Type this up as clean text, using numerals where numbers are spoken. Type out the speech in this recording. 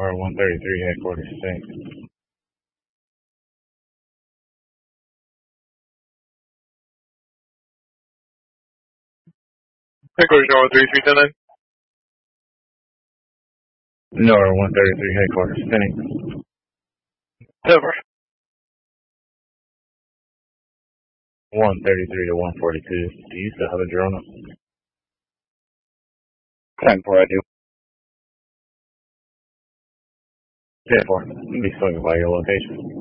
NORA 133 headquarters, thanks. Headquarters NORA 133, NORA 133 headquarters, Phoenix. Over. 133 to 142. Do you still have a drone up? 10-4, I do. 10-4. Be swinging by your location.